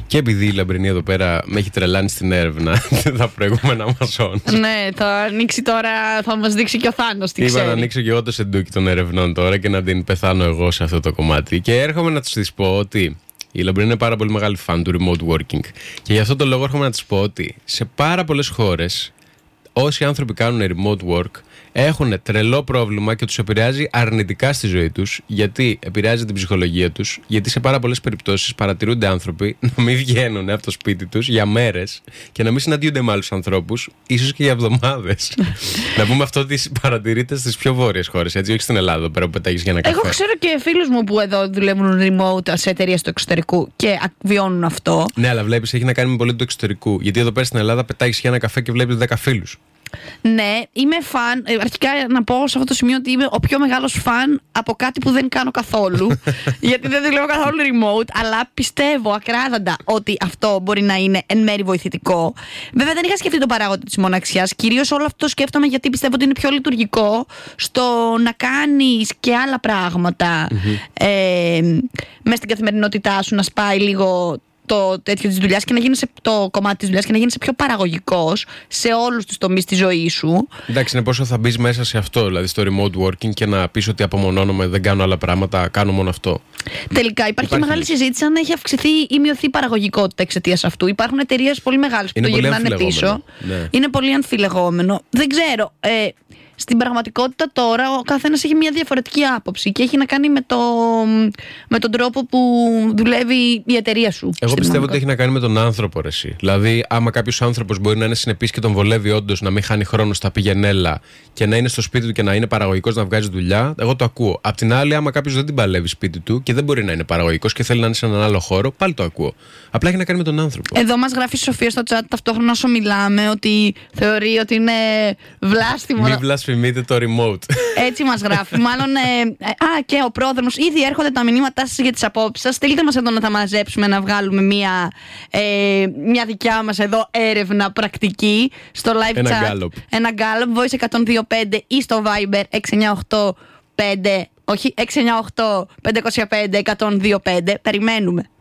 Και επειδή η Λαμπρινή εδώ πέρα με έχει τρελάνει στην έρευνα τα προηγούμενα Αμαζόν. Ναι, θα ανοίξει τώρα, θα μας δείξει και ο Θάνος τι ξέρει. Είπα να ανοίξω και εγώ το σεντούκι των ερευνών τώρα και να την πεθάνω εγώ σε αυτό το κομμάτι. Και έρχομαι να τους πω ότι η Λαμπρινή είναι πάρα πολύ μεγάλη φαν του remote working. Και γι' αυτό το λόγο έρχομαι να τους πω ότι σε πάρα πολλές χώρες όσοι άνθρωποι κάνουν remote work έχουν τρελό πρόβλημα και τους επηρεάζει αρνητικά στη ζωή τους, γιατί επηρεάζει την ψυχολογία τους, γιατί σε πάρα πολλές περιπτώσεις παρατηρούνται άνθρωποι να μην βγαίνουν από το σπίτι τους για μέρες και να μην συναντιούνται με άλλους ανθρώπους, ίσως και για εβδομάδες. Να πούμε αυτό ότι παρατηρείται στις πιο βόρειες χώρες, έτσι, όχι στην Ελλάδα πέρα που πετάγεις για ένα καφέ. Εγώ ξέρω και φίλους μου που εδώ δουλεύουν remote σε εταιρείες του εξωτερικού και βιώνουν αυτό. Ναι, αλλά βλέπεις, έχει να κάνει με πολύ του εξωτερικού. Γιατί εδώ πέρα στην Ελλάδα πετάγεις για ένα καφέ και βλέπεις 10 φίλους. Ναι, είμαι φαν. Αρχικά να πω σε αυτό το σημείο ότι είμαι ο πιο μεγάλος φαν από κάτι που δεν κάνω καθόλου. Γιατί δεν δουλεύω καθόλου remote, αλλά πιστεύω ακράδαντα ότι αυτό μπορεί να είναι εν μέρει βοηθητικό. Βέβαια, δεν είχα σκεφτεί το παράγοντα της μοναξιάς. Κυρίως όλο αυτό το σκέφτομαι γιατί πιστεύω ότι είναι πιο λειτουργικό στο να κάνεις και άλλα πράγματα μέσα στην καθημερινότητά σου, να σπάει λίγο το τέτοιο της δουλειάς και να γίνεις το κομμάτι της δουλειάς και να γίνεις πιο παραγωγικός σε όλους τους τομείς της ζωής σου. Εντάξει, είναι πόσο θα μπεις μέσα σε αυτό, δηλαδή στο remote working και να πεις ότι απομονώνομαι, δεν κάνω άλλα πράγματα, κάνω μόνο αυτό. Τελικά υπάρχει μεγάλη συζήτηση αν έχει αυξηθεί ή μειωθεί η παραγωγικότητα εξαιτίας αυτού. Υπάρχουν εταιρείες πολύ μεγάλες που το γυρνάνε πίσω. Ναι. Είναι πολύ αμφιλεγόμενο. Δεν ξέρω. Στην πραγματικότητα τώρα ο καθένας έχει μια διαφορετική άποψη και έχει να κάνει με τον τρόπο που δουλεύει η εταιρεία σου. Εγώ πιστεύω ότι έχει να κάνει με τον άνθρωπο, ρε εσύ. Δηλαδή, άμα κάποιος άνθρωπος μπορεί να είναι συνεπής και τον βολεύει όντως να μην χάνει χρόνο στα πηγενέλα και να είναι στο σπίτι του και να είναι παραγωγικός, να βγάζει δουλειά, εγώ το ακούω. Απ' την άλλη, άμα κάποιος δεν την παλεύει σπίτι του και δεν μπορεί να είναι παραγωγικός και θέλει να είναι σε έναν άλλο χώρο, πάλι το ακούω. Απλά έχει να κάνει με τον άνθρωπο. Εδώ μας γράφει η Σοφία στο chat ταυτόχρονα όσο μιλάμε ότι θεωρεί ότι είναι βλάστημο. Μην βλασφημείτε το remote. Έτσι μας γράφει. Μάλλον. Και ο πρόδρομος. Ήδη έρχονται τα μηνύματά σας για τις απόψεις σας. Στείλτε μας εδώ να τα μαζέψουμε, να βγάλουμε μια δικιά μας εδώ έρευνα πρακτική στο live ένα chat. Gallup. Ένα Gallup, voice 102.5 ή στο Viber 698 505 102.5. Περιμένουμε.